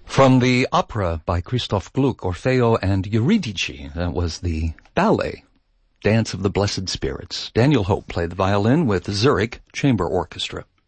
From the opera by Christoph Gluck, Orfeo and Eurydice, that was the ballet, Dance of the Blessed Spirits. Daniel Hope played the violin with the Zurich Chamber Orchestra.